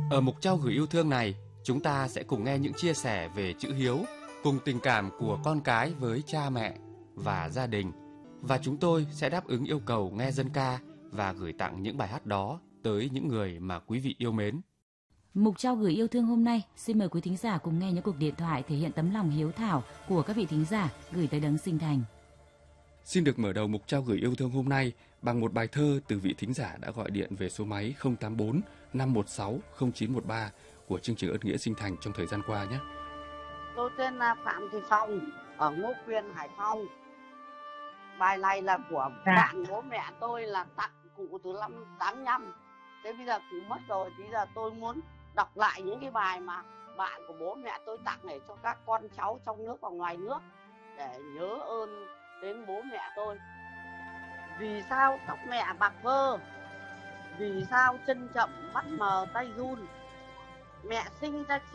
Ở mục trao gửi yêu thương này, chúng ta sẽ cùng nghe những chia sẻ về chữ hiếu, cùng tình cảm của con cái với cha mẹ và gia đình. Và chúng tôi sẽ đáp ứng yêu cầu nghe dân ca và gửi tặng những bài hát đó tới những người mà quý vị yêu mến. Mục trao gửi yêu thương hôm nay, xin mời quý thính giả cùng nghe những cuộc điện thoại thể hiện tấm lòng hiếu thảo của các vị thính giả gửi tới Đấng Sinh Thành. Xin được mở đầu mục trao gửi yêu thương hôm nay bằng một bài thơ từ vị thính giả đã gọi điện về số máy 084 516 0913 của chương trình Ơn Nghĩa Sinh Thành trong thời gian qua nhé. Tôi tên là Phạm Thị Phong ở Ngô Quyền, Hải Phòng. Bài này là của bạn bố mẹ tôi là tặng cụ từ năm 85. Thế bây giờ cụ mất rồi, thì giờ tôi muốn đọc lại những cái bài mà bạn của bố mẹ tôi tặng để cho các con cháu trong nước và ngoài nước để nhớ ơn đến bố mẹ tôi. Vì sao tóc mẹ bạc phơ, vì sao chân chậm mắt mờ tay run, mẹ sinh ra